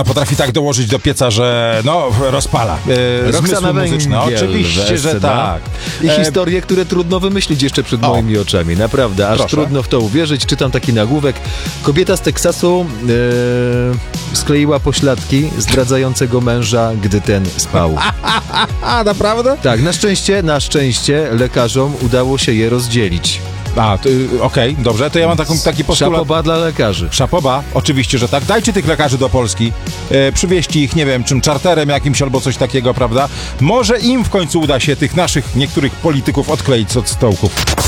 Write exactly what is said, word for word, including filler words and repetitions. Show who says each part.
Speaker 1: Potrafi tak dołożyć do pieca, że no, rozpala. E, zmysły muzyczne. Oczywiście, że tak.
Speaker 2: I
Speaker 1: e...
Speaker 2: historie, które trudno wymyślić jeszcze przed o. moimi oczami. Naprawdę, aż Proszę. trudno w to uwierzyć. Czytam taki nagłówek. Kobieta z Teksasu e, skleiła pośladki zdradzającego męża, gdy ten spał.
Speaker 1: A, naprawdę?
Speaker 2: Tak, na szczęście, na szczęście lekarzom udało się je rozdzielić.
Speaker 1: A, okej, okay, dobrze, to ja mam taką, taki postulat.
Speaker 2: Szapoba dla lekarzy.
Speaker 1: Szapoba, oczywiście, że tak. Dajcie tych lekarzy do Polski, e, przywieźcie ich, nie wiem, czym czarterem jakimś albo coś takiego, prawda? Może im w końcu uda się tych naszych niektórych polityków odkleić od stołków.